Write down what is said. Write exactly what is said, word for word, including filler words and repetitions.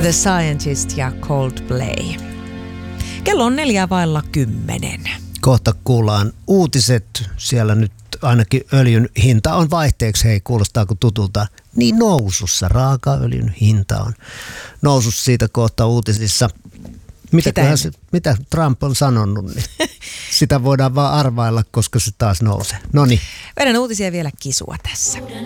The Scientist ja Coldplay. Kello on neljä vailla kymmenen. Kohta kuullaan uutiset. Siellä nyt ainakin öljyn hinta on vaihteeksi. Hei, kuulostaako tutulta? Niin nousussa. Raakaöljyn hinta on nousussa, siitä kohta uutisissa. Mitä, se, mitä Trump on sanonut, niin sitä voidaan vaan arvailla, koska se taas nousee. Noniin. Vedän uutisia vielä kisua tässä.